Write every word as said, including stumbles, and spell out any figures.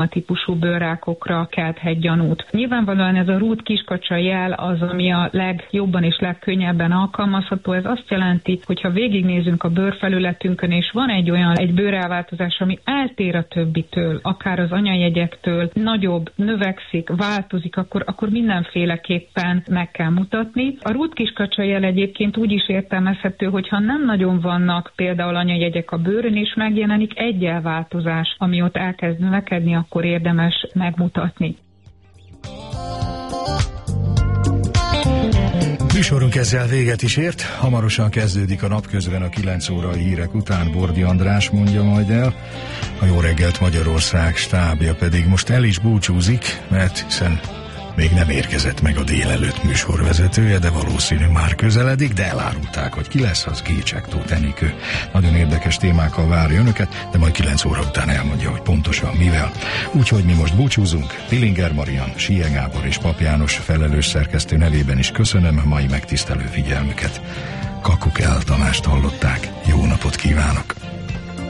a típusú bőrrákokra kelthet gyanút. Nyilvánvalóan ez a rút kiskacsa jel az, ami a legjobban és legkönnyebben alkalmazható. Ez azt jelenti, hogy ha végignézünk a bőrfelületünkön, és van egy olyan egy bőrelváltozás, ami eltér a többitől, akár az anyajegyektől, nagyobb, növekszik, változik, akkor, akkor mindenféleképpen meg kell mutatni. A rút kiskacsa jel egyébként úgy is értelmezhető, hogyha nem nagyon vannak például anyajegyek a bőrön, és megjelenik egy elváltozás, ami ott elkezd növekedni, akkor érdemes megmutatni. Műsorunk ezzel véget is ért, hamarosan kezdődik a napközben a kilenc órai hírek után, Bordi András mondja majd el, a Jó reggelt Magyarország stábja pedig most el is búcsúzik, mert hiszen még nem érkezett meg a délelőtt műsorvezetője, de valószínű már közeledik, de elárulták, hogy ki lesz, az Gécsek Tóth Enikő. Nagyon érdekes témákkal várja önöket, de majd kilenc óra után elmondja, hogy pontosan mivel. Úgyhogy mi most búcsúzunk, Tillinger Marian, Sie Gábor és Pap János felelős szerkesztő nevében is köszönöm mai megtisztelő figyelmüket. Kakuk El Tamást hallották, jó napot kívánok!